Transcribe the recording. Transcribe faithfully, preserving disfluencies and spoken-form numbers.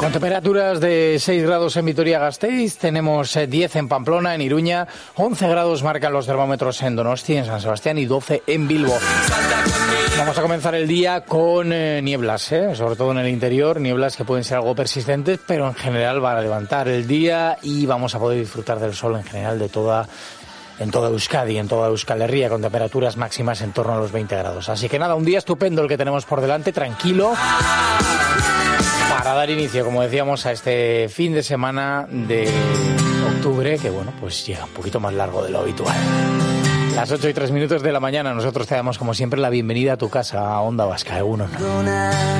Con temperaturas de seis grados en Vitoria-Gasteiz, tenemos diez en Pamplona, en Iruña, once grados marcan los termómetros en Donosti, en San Sebastián y doce en Bilbo. Vamos a comenzar el día con eh, nieblas, ¿eh? Sobre todo en el interior, nieblas que pueden ser algo persistentes, pero en general van a levantar el día y vamos a poder disfrutar del sol en general de toda, en toda Euskadi, en toda Euskal Herria, con temperaturas máximas en torno a los veinte grados. Así que nada, un día estupendo el que tenemos por delante, tranquilo, para dar inicio, como decíamos, a este fin de semana de octubre, que bueno, pues llega un poquito más largo de lo habitual. Las ocho y tres minutos de la mañana, nosotros te damos como siempre la bienvenida a tu casa, a Onda Vasca, Egunon.